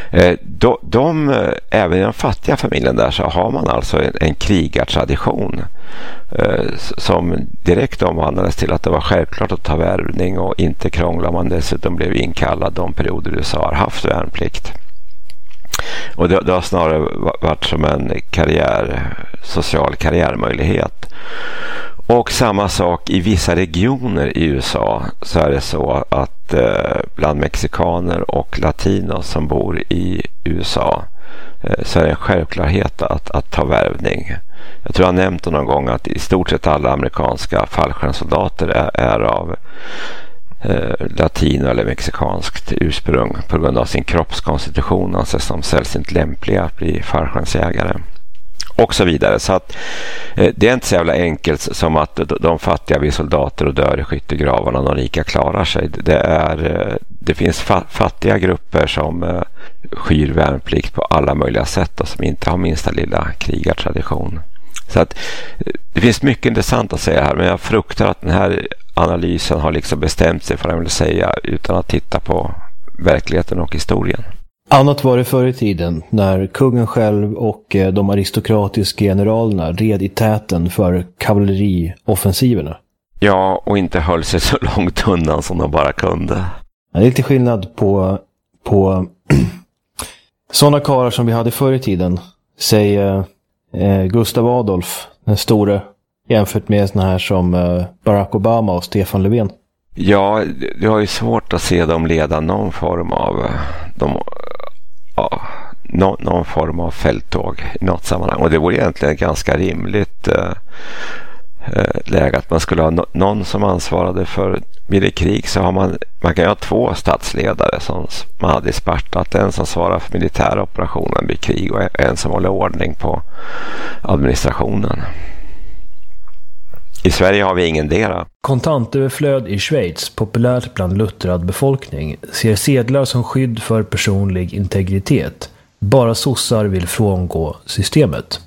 Även i den fattiga familjen där så har man alltså en krigartradition som direkt omvandlades till att det var självklart att ta värvning, och inte krånglar man dessutom blev inkallad de perioder USA har haft värnplikt. Och det har snarare varit som en social karriärmöjlighet. Och samma sak i vissa regioner i USA, så är det så att bland mexikaner och latinos som bor i USA så är det en självklarhet att ta värvning. Jag tror jag har nämnt någon gång att i stort sett alla amerikanska fallskärmssoldater är av latino- eller mexikanskt ursprung på grund av sin kroppskonstitution, anses som sällsynt lämpliga att bli fallskärmsjägare och så vidare. Så att det är inte så jävla enkelt som att de fattiga blir soldater och dör i skyttegravarna och de rika klarar sig. Det finns fattiga grupper som skyr värnplikt på alla möjliga sätt och som inte har minsta lilla krigartradition. Så att det finns mycket intressant att säga här, men jag fruktar att den här analysen har liksom bestämt sig för att jag vill säga utan att titta på verkligheten och historien. Annat var det förr i tiden när kungen själv och de aristokratiska generalerna red i täten för kavallerioffensiverna. Ja, och inte höll sig så långt undan som de bara kunde. Det är lite skillnad på sådana karlar som vi hade förr i tiden. Säg Gustav Adolf, den store, jämfört med såna här som Barack Obama och Stefan Löfven. Ja, det har ju svårt att se dem leda någon form av fälttåg i något sammanhang. Och det vore egentligen ganska rimligt läge att man skulle ha någon som ansvarade för vid det krig, så har man kan ju ha två statsledare som man hade i Sparta, att en som svarar för militära operationen vid krig och en som håller ordning på administrationen. I Sverige har vi ingendera. Kontantöverflöd i Schweiz, populärt bland luttrad befolkning, ser sedlar som skydd för personlig integritet. Bara sossar vill frångå systemet.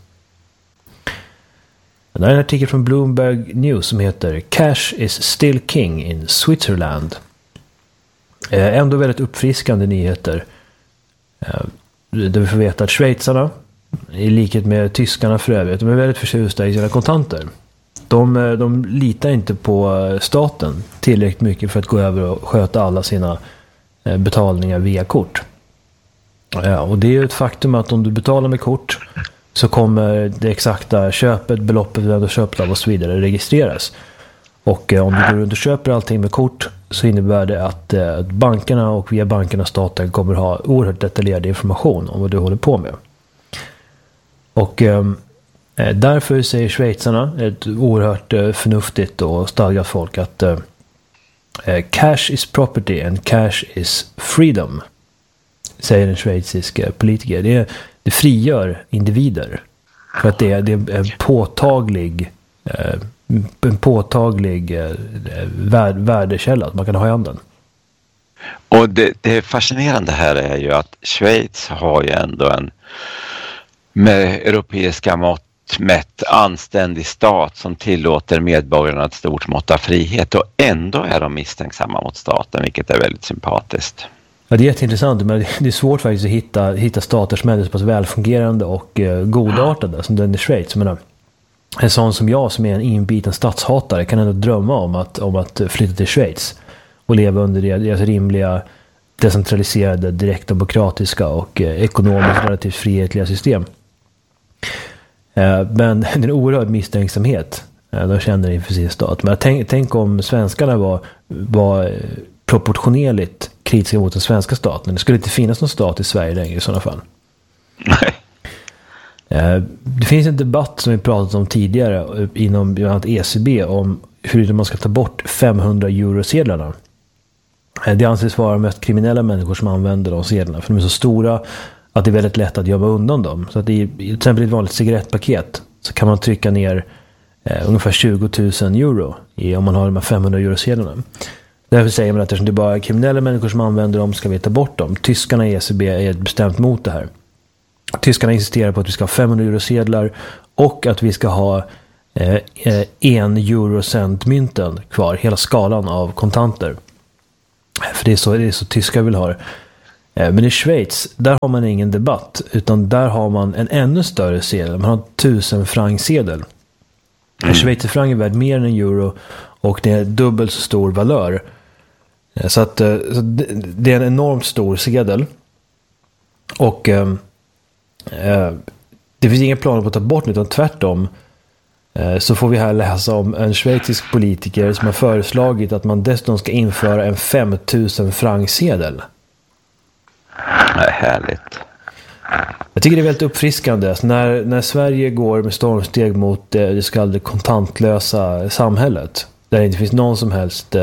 Det är en artikel från Bloomberg News som heter Cash is still king in Switzerland. Ändå väldigt uppfriskande nyheter. Där vi får veta att schweizarna, i likhet med tyskarna för övrigt, de är väldigt förtjusta i sina kontanter. De litar inte på staten tillräckligt mycket för att gå över och sköta alla sina betalningar via kort. Och det är ju ett faktum att om du betalar med kort så kommer det exakta köpet, beloppet du köpt av och så vidare registreras. Och om du går runt och köper allting med kort så innebär det att bankerna och via bankerna staten kommer ha oerhört detaljerad information om vad du håller på med. Och därför säger schweizarna, ett oerhört förnuftigt och stadgat folk, att cash is property and cash is freedom, säger en schweizisk politiker. Det frigör individer för att det är en påtaglig värdekälla att man kan ha i handen. Och det fascinerande här är ju att Schweiz har ju ändå en med europeiska mått mätt anständig stat som tillåter medborgarna ett stort mått av frihet, och ändå är de misstänksamma mot staten, vilket är väldigt sympatiskt. Ja, det är jätteintressant, men det är svårt faktiskt att hitta stater som är så pass välfungerande och godartade som den i Schweiz. Men en sån som jag, som är en inbiten statshatare, kan ändå drömma om att flytta till Schweiz och leva under deras rimliga, decentraliserade, direkt demokratiska och ekonomiskt relativt frihetliga system. Men det är en oerhörd misstänksamhet de känner inför sin stat. Men tänk om svenskarna var proportionerligt kritiska mot den svenska staten. Det skulle inte finnas någon stat i Sverige längre i sådana fall. Nej. Det finns en debatt som vi pratat om tidigare inom bland annat ECB om hur man ska ta bort 500 eurosedlarna. Det anses vara de mest kriminella människor som använder de sedlarna, för de är så stora att det är väldigt lätt att gömma undan dem. Så att i till exempel ett vanligt cigarettpaket så kan man trycka ner ungefär 20 000 euro om man har de här 500 eurosedlarna. Därför säger man att eftersom det är bara kriminella människor som använder dem ska vi ta bort dem. Tyskarna i ECB är bestämt mot det här. Tyskarna insisterar på att vi ska ha 500 eurosedlar och att vi ska ha 1 eurocent-mynten kvar, hela skalan av kontanter. För det är så tyskar vill ha det. Men i Schweiz, där har man ingen debatt, utan där har man en ännu större sedel. Man har 1000 franksedel. En schweizerfranc är värd mer än en euro och det är dubbelt så stor valör. Så det är en enormt stor sedel. Och det finns inga planer på att ta bort den, utan tvärtom så får vi här läsa om en schweizisk politiker som har föreslagit att man dessutom ska införa en 5000 franksedel. Det är härligt. Jag tycker det är väldigt uppfriskande. Alltså när Sverige går med stormsteg mot det så kallade kontantlösa samhället, där det inte finns någon som helst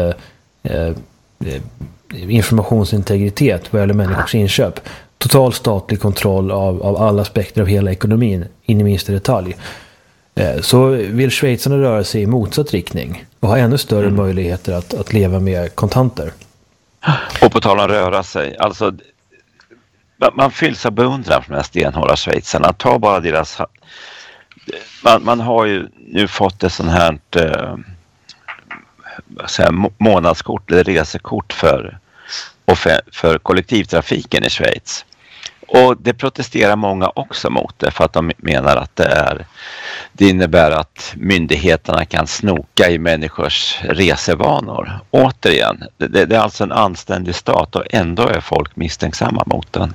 informationsintegritet vad gäller människors inköp, total statlig kontroll av alla aspekter av hela ekonomin in i minsta detalj, så vill schweizarna röra sig i motsatt riktning och ha ännu större möjligheter att leva med kontanter. Och på tal om röra sig, alltså man fylls av beundran för de här stenhårda schweizarna. Ta bara deras... Man har ju nu fått ett sånt här månadskort eller resekort för kollektivtrafiken i Schweiz. Och det protesterar många också mot det, för att de menar att det innebär att myndigheterna kan snoka i människors resevanor. Återigen, det är alltså en anständig stat och ändå är folk misstänksamma mot den.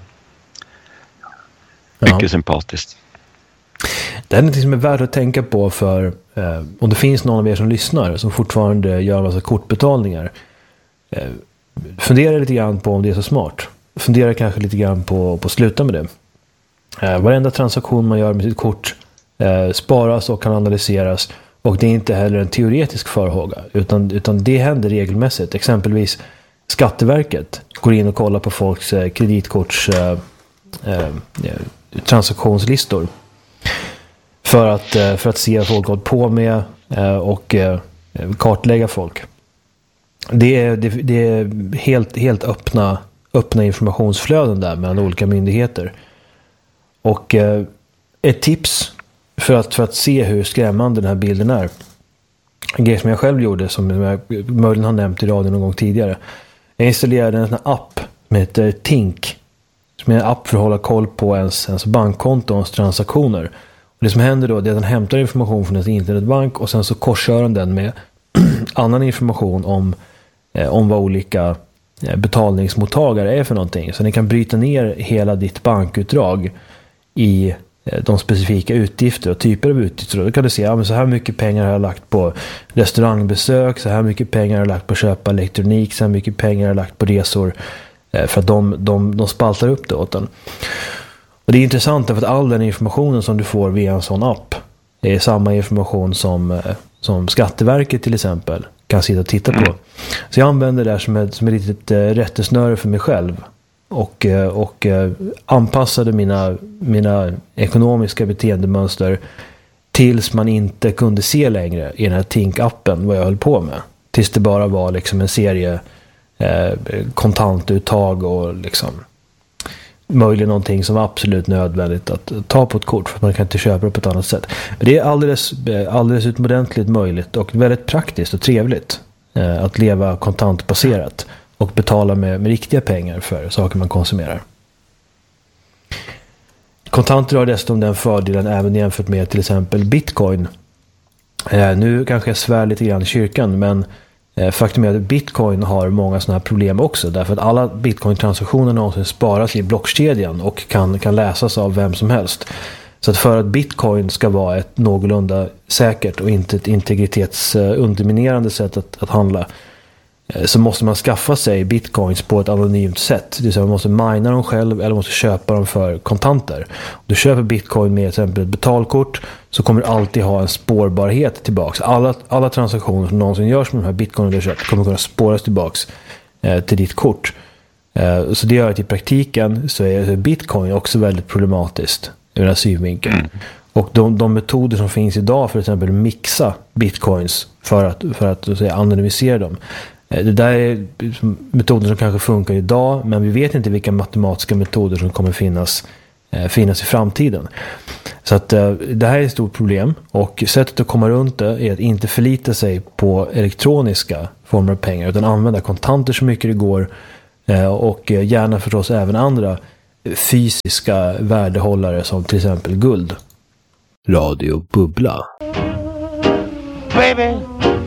Mycket sympatiskt. Det är något som är värt att tänka på för om det finns någon av er som lyssnar som fortfarande gör en massa kortbetalningar. Fundera lite grann på om det är så smart. Fundera kanske lite grann på att sluta med det. Varenda transaktion man gör med sitt kort sparas och kan analyseras, och det är inte heller en teoretisk farhåga, utan det händer regelmässigt. Exempelvis Skatteverket går in och kollar på folks kreditkorts transaktionslistor för att se vad folk har gått på med och kartlägga folk. Det är helt öppna informationsflöden där mellan olika myndigheter. Och ett tips för att se hur skrämmande den här bilden är, en grej som jag själv gjorde, som jag möjligen har nämnt i radion någon gång tidigare. Jag installerade en sån här app som heter Tink, som är en app för att hålla koll på ens bankkonto och ens transaktioner. Och det som händer då är att den hämtar information från en internetbank och sen så korsar den med annan information om vad olika betalningsmottagare är för någonting. Så den kan bryta ner hela ditt bankutdrag i de specifika utgifter och typer av utgifter. Då kan du se, ja, men så här mycket pengar har jag lagt på restaurangbesök, så här mycket pengar har jag lagt på att köpa elektronik, så här mycket pengar har jag lagt på resor, för att de spaltar upp det åt den. Och det är intressant för att all den informationen som du får via en sån app är samma information som Skatteverket till exempel kan sitta och titta på. Så jag använder det där som ett litet rättesnöre för mig själv och anpassade mina ekonomiska beteendemönster tills man inte kunde se längre i den här Tink-appen vad jag höll på med. Tills det bara var liksom en serie kontantuttag och liksom möjligen någonting som var absolut nödvändigt att ta på ett kort, för att man kan inte köpa det på ett annat sätt. Men det är alldeles utomordentligt möjligt och väldigt praktiskt och trevligt att leva kontantbaserat och betala med riktiga pengar för saker man konsumerar. Kontanter har dessutom den fördelen även jämfört med till exempel Bitcoin. Nu kanske jag svär lite grann i kyrkan, men faktum är att Bitcoin har många sådana här problem också, därför att alla Bitcoin-transaktioner någonsin sparas i blockkedjan och kan läsas av vem som helst. Så att för att Bitcoin ska vara ett någorlunda säkert och inte ett integritetsunderminerande sätt att handla, så måste man skaffa sig bitcoins på ett anonymt sätt. Det vill säga man måste mina dem själv eller måste köpa dem för kontanter. Om du köper bitcoin med till exempel ett betalkort, så kommer du alltid ha en spårbarhet tillbaks. Alla transaktioner som någonsin görs med de här bitcoin du har köpt kommer kunna spåras tillbaks till ditt kort. Så det gör att i praktiken så är bitcoin också väldigt problematiskt ur den här synvinkeln. Och de metoder som finns idag för exempel mixa bitcoins för att säga, anonymisera dem. Det där är metoder som kanske funkar idag, men vi vet inte vilka matematiska metoder som kommer finnas i framtiden. Så att det här är ett stort problem, och sättet att komma runt det är att inte förlita sig på elektroniska former av pengar, utan använda kontanter så mycket det går, Och gärna förstås även andra fysiska värdehållare som till exempel guld. Radio Bubbla. Baby.